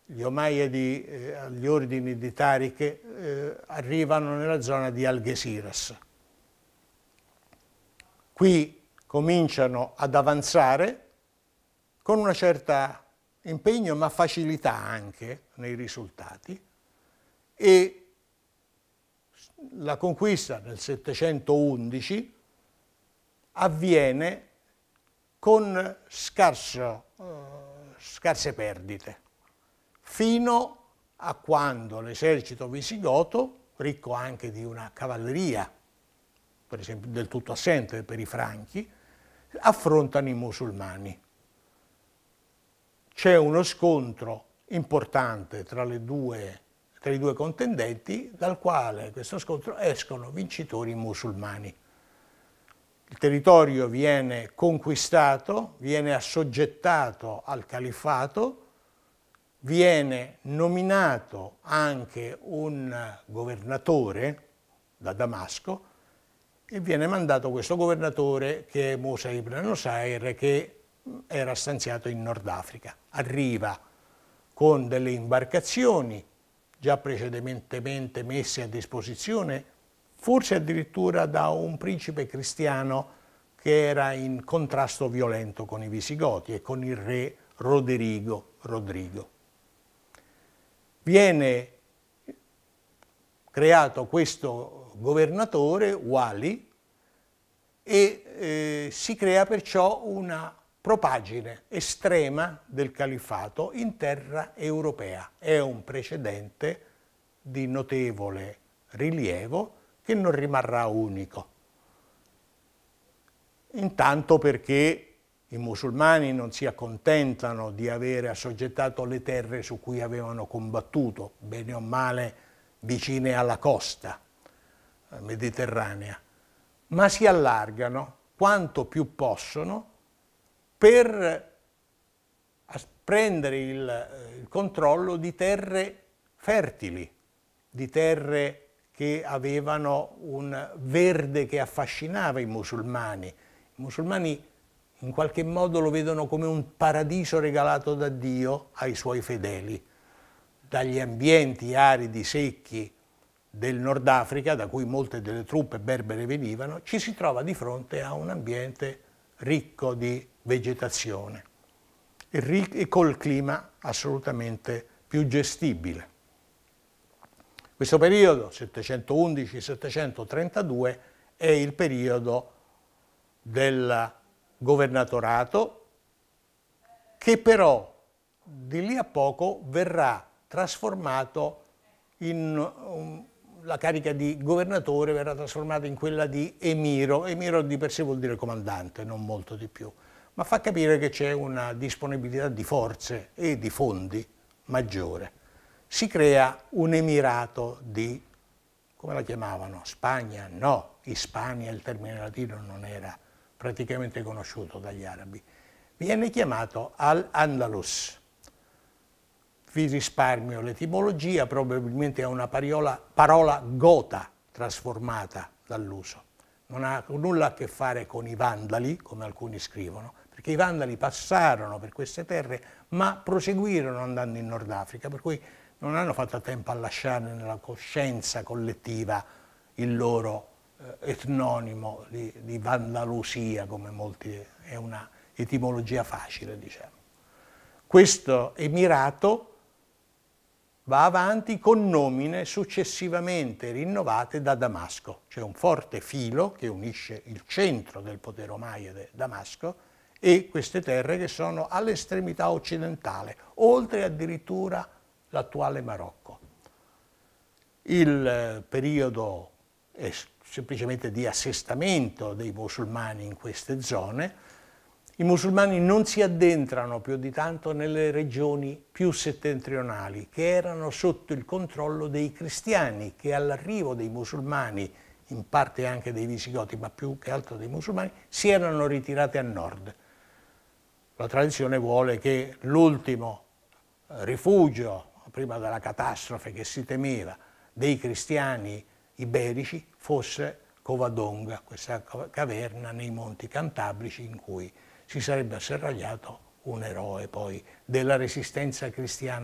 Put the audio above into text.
gli Omayyadi agli ordini di Tariq arrivano nella zona di Algeciras. Qui cominciano ad avanzare con una certa impegno ma facilità anche nei risultati, e la conquista nel 711 avviene con scarse perdite, fino a quando l'esercito visigoto, ricco anche di una cavalleria, per esempio del tutto assente per i Franchi, affrontano i musulmani. C'è uno scontro importante tra i due contendenti, dal quale questo scontro escono vincitori musulmani. Il territorio viene conquistato, viene assoggettato al califfato, viene nominato anche un governatore da Damasco e viene mandato questo governatore, che è Musa ibn Nusair, che era stanziato in Nord Africa. Arriva con delle imbarcazioni già precedentemente messe a disposizione, forse addirittura da un principe cristiano che era in contrasto violento con i Visigoti e con il re Rodrigo. Viene creato questo governatore, Wali, e si crea perciò una propagine estrema del califfato in terra europea. È un precedente di notevole rilievo che non rimarrà unico. Intanto perché i musulmani non si accontentano di avere assoggettato le terre su cui avevano combattuto, bene o male vicine alla costa mediterranea, ma si allargano quanto più possono per prendere il controllo di terre fertili, di terre che avevano un verde che affascinava i musulmani. I musulmani in qualche modo lo vedono come un paradiso regalato da Dio ai suoi fedeli. Dagli ambienti aridi, secchi del Nord Africa, da cui molte delle truppe berbere venivano, ci si trova di fronte a un ambiente ricco di vegetazione e col clima assolutamente più gestibile. Questo periodo, 711-732, è il periodo del governatorato, che però di lì a poco verrà trasformato la carica di governatore verrà trasformata in quella di emiro. Emiro di per sé vuol dire comandante, non molto di più, ma fa capire che c'è una disponibilità di forze e di fondi maggiore. Si crea un emirato di, come la chiamavano? Spagna? No, Ispania, il termine latino non era praticamente conosciuto dagli arabi. Viene chiamato Al-Andalus. Vi risparmio l'etimologia, probabilmente è una parola gota trasformata dall'uso. Non ha nulla a che fare con i Vandali, come alcuni scrivono, perché i Vandali passarono per queste terre, ma proseguirono andando in Nord Africa, per cui non hanno fatto tempo a lasciare nella coscienza collettiva il loro etnonimo di Vandalusia, come molti, è una etimologia facile, diciamo. Questo emirato va avanti con nomine successivamente rinnovate da Damasco. C'è un forte filo che unisce il centro del potere omayyade, Damasco, e queste terre che sono all'estremità occidentale, oltre addirittura l'attuale Marocco. Il periodo è semplicemente di assestamento dei musulmani in queste zone. I musulmani non si addentrano più di tanto nelle regioni più settentrionali, che erano sotto il controllo dei cristiani, che all'arrivo dei musulmani, in parte anche dei Visigoti, ma più che altro dei musulmani, si erano ritirati a nord. La tradizione vuole che l'ultimo rifugio, prima della catastrofe che si temeva, dei cristiani iberici fosse Covadonga, questa caverna nei monti Cantabrici in cui si sarebbe asserragliato un eroe poi della resistenza cristiana